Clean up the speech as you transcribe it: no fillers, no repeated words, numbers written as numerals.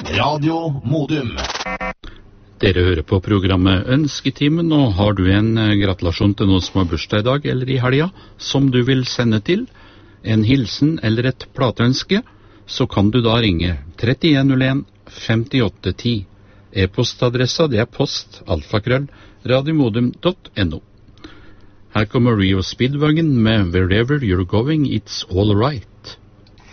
Radio Modum. Dere hører på programmet Ønsketimen, og har du en gratulasjon til noen som har bursdag i dag eller i helga, som du vil sende til, en hilsen eller et plateønske, så kan du da ringe 3101 5810. E-postadressa det er post@radiomodum.no. Her kommer Rio Speedwagon med Wherever You're Going, It's All Right.